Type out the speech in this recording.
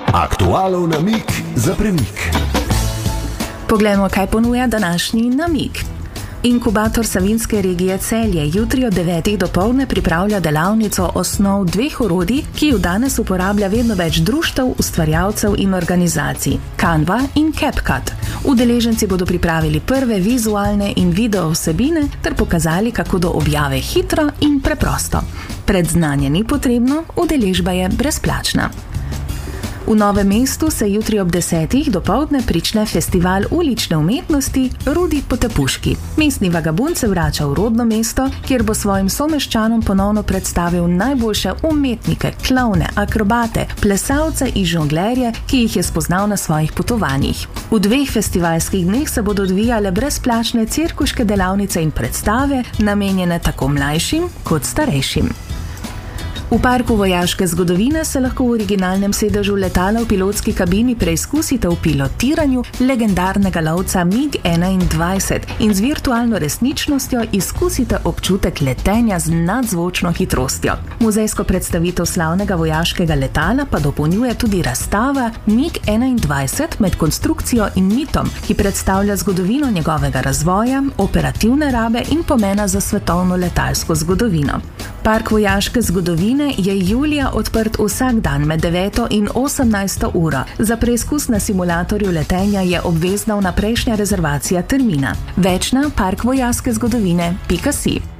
Aktualov namig za premik. Poglejmo, kaj ponuja današnji namig. Inkubator Savinjske regije Celje jutri od 9. dopoldne pripravlja delavnico osnov dveh orodij, ki ju danes uporablja vedno več društev, ustvarjalcev in organizacij: Canva in CapCut. Udeleženci bodo pripravili prve vizualne in video vsebine ter pokazali, kako do objave hitro in preprosto. Predznanje ni potrebno, udeležba je brezplačna. V Novem mestu se jutri ob 10. dopoldne prične festival ulične umetnosti Rudi Potepuški. Mestni vagabund se vrača v rodno mesto, kjer bo svojim someščanom ponovno predstavil najboljše umetnike, klovne, akrobate, plesalce in žonglerje, ki jih je spoznal na svojih potovanjih. V dveh festivalskih dneh se bodo odvijale brezplačne cirkuške delavnice in predstave, namenjene tako mlajšim kot starejšim. V parku vojaške zgodovine se lahko v originalnem sedežu letala v pilotski kabini preizkusite v pilotiranju legendarnega lovca MiG-21 in z virtualno resničnostjo izkusite občutek letenja z nadzvočno hitrostjo. Muzejsko predstavitev slavnega vojaškega letala pa dopolnjuje tudi razstava MiG-21 med konstrukcijo in mitom, ki predstavlja zgodovino njegovega razvoja, operativne rabe in pomena za svetovno letalsko zgodovino. Park vojaške zgodovine je julija odprt vsak dan med 9. in 18. uro. Za preizkus na simulatorju letenja je obvezna vnaprejšnja rezervacija termina. Več na parkvojaškezgodovine.si.